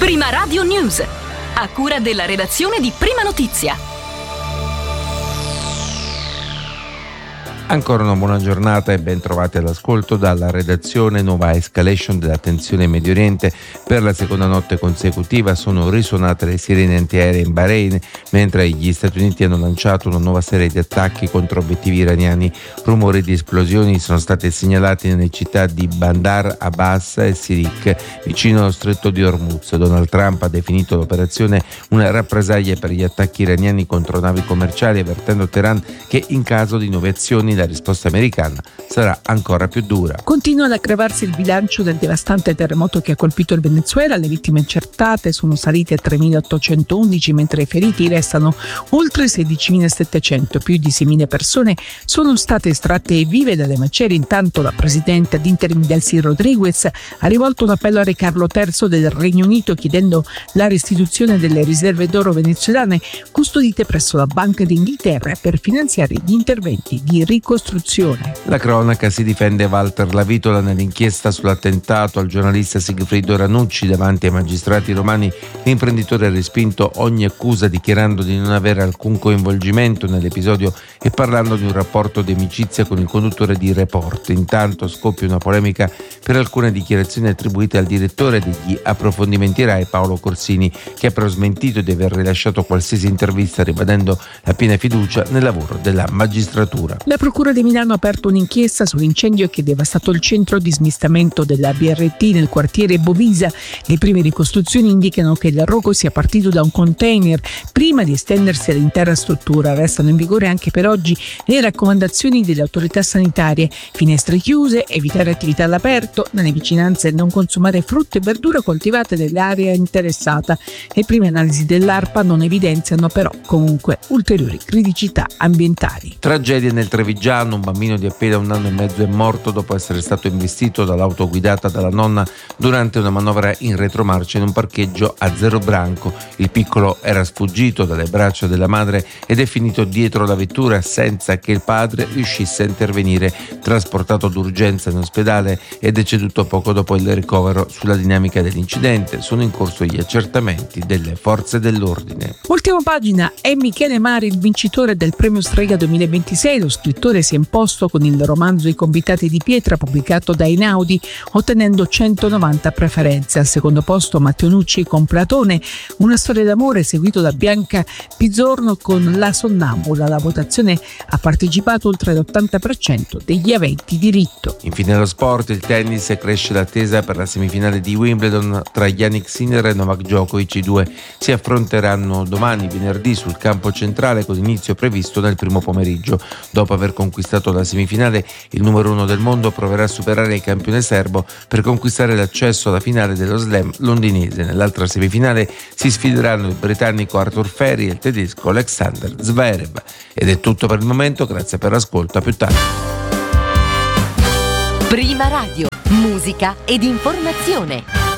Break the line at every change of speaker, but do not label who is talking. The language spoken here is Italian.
Prima Radio News, a cura della redazione di Prima Notizia.
Ancora una buona giornata e ben trovati all'ascolto dalla redazione. Nuova escalation della tensione in Medio Oriente. Per la seconda notte consecutiva sono risuonate le sirene antiaeree in Bahrain, mentre gli Stati Uniti hanno lanciato una nuova serie di attacchi contro obiettivi iraniani. Rumori di esplosioni sono stati segnalati nelle città di Bandar Abbas e Sirik, vicino allo stretto di Hormuz. Donald Trump ha definito l'operazione una rappresaglia per gli attacchi iraniani contro navi commerciali, avvertendo Teheran che in caso di nuove azioni la risposta americana sarà ancora più dura.
Continua ad aggravarsi il bilancio del devastante terremoto che ha colpito il Venezuela. Le vittime accertate sono salite a 3.811, mentre i feriti restano oltre 16.700. Più di 6.000 persone sono state estratte vive dalle macerie. Intanto la presidente ad interim Delcy Rodriguez ha rivolto un appello a Re Carlo III del Regno Unito, chiedendo la restituzione delle riserve d'oro venezuelane custodite presso la Banca d'Inghilterra per finanziare gli interventi di ricostruzione.
La cronaca si difende Walter Lavitola nell'inchiesta sull'attentato al giornalista Sigfrido Ranucci. Davanti ai magistrati romani l'imprenditore ha respinto ogni accusa, dichiarando di non avere alcun coinvolgimento nell'episodio e parlando di un rapporto di amicizia con il conduttore di Report. Intanto scoppia una polemica per alcune dichiarazioni attribuite al direttore degli approfondimenti Rai, Paolo Corsini, che ha però smentito di aver rilasciato qualsiasi intervista, ribadendo la piena fiducia nel lavoro della magistratura.
La Procura di Milano ha aperto un'inchiesta sull'incendio che ha devastato il centro di smistamento della BRT nel quartiere Bovisa. Le prime ricostruzioni indicano che il rogo sia partito da un container prima di estendersi all'intera struttura. Restano in vigore anche per oggi le raccomandazioni delle autorità sanitarie: finestre chiuse, evitare attività all'aperto, nelle vicinanze non consumare frutta e verdura coltivate nell'area interessata. Le prime analisi dell'ARPA non evidenziano però comunque ulteriori criticità ambientali.
Tragedia nel Trevigiano, un bambino di appena 1 anno e mezzo è morto dopo essere stato investito dall'auto guidata dalla nonna durante una manovra in retromarcia in un parcheggio a Zerobranco. Il piccolo era sfuggito dalle braccia della madre ed è finito dietro la vettura senza che il padre riuscisse a intervenire. Trasportato d'urgenza in ospedale è deceduto poco dopo il ricovero. Sulla dinamica dell'incidente sono in corso gli accertamenti delle forze dell'ordine.
Ultima pagina, è Michele Mari il vincitore del premio Strega 2026. Lo scrittore si è imposto con il romanzo I convitati di pietra, pubblicato da Einaudi, ottenendo 190 preferenze. Al secondo posto Matteo Nucci con Platone, una storia d'amore, seguito da Bianca Pizzorno con La Sonnambula. La votazione ha partecipato oltre l'80% degli aventi diritto.
Infine lo sport, il tennis, cresce l'attesa per la semifinale di Wimbledon tra Jannik Sinner e Novak Djokovic. I due si affronteranno domani, venerdì, sul campo centrale, con inizio previsto nel primo pomeriggio. Dopo aver conquistato la semifinale, il numero 1 del mondo proverà a superare il campione serbo per conquistare l'accesso alla finale dello slam londinese. Nell'altra semifinale si sfideranno il britannico Arthur Ferry e il tedesco Alexander Zverev. Ed è tutto per il momento, grazie per l'ascolto, a più tardi.
Prima Radio, musica ed informazione.